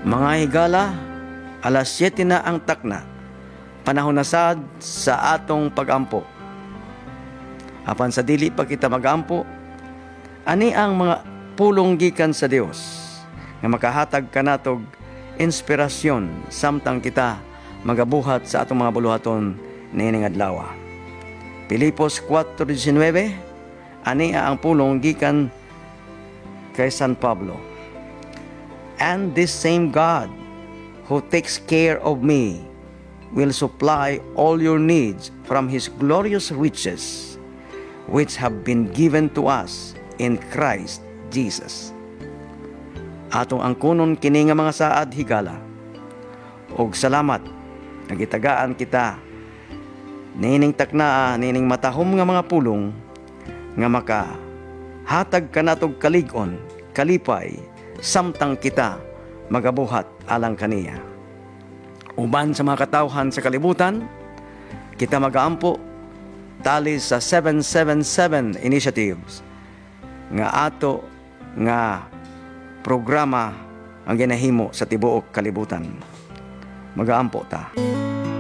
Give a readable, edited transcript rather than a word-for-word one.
Mga higala, alas 7 na ang takna, panahon na sad sa atong pagampo. Apan sa dili pa kita magampo, ani ang mga pulong gikan sa Dios nga makahatag kanatog inspirasyon samtang kita magabuhat sa atong mga buluhaton niining adlaw. Filipos 4:19, ani ang pulong gikan kay San Pablo. And this same God who takes care of me will supply all your needs from His glorious riches, which have been given to us in Christ Jesus. Atong angkunon kini nga mga saad higala, og salamat nagitagaan kita nining taknaa nining matahom nga mga pulong nga maka hatag kanatog kalig-on kalipay samtang kita magabuhat alang kaniya. Uban sa mga katawhan sa kalibutan, kita magaampo tali sa 777 initiatives nga ato nga programa ang ginahimo sa tibuok kalibutan. Magaampo ta.